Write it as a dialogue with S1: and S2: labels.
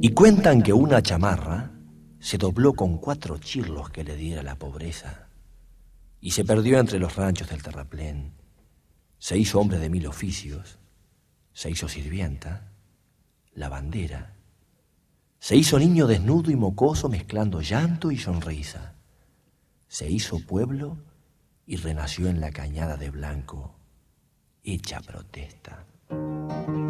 S1: Y cuentan que una chamarra se dobló con 4 chirlos que le diera la pobreza y se perdió entre los ranchos del terraplén. Se hizo hombre de 1000 oficios, se hizo sirvienta, lavandera, se hizo niño desnudo y mocoso mezclando llanto y sonrisa. Se hizo pueblo y renació en la cañada de blanco, hecha protesta.